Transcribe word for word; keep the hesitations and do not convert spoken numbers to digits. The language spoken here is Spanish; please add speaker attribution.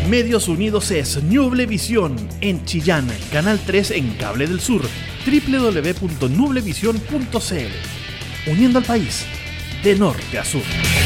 Speaker 1: Medios Unidos es Nublevisión en Chillán, Canal tres en Cable del Sur, doble u doble u doble u punto nublevisión punto c l. Uniendo al país de norte a sur.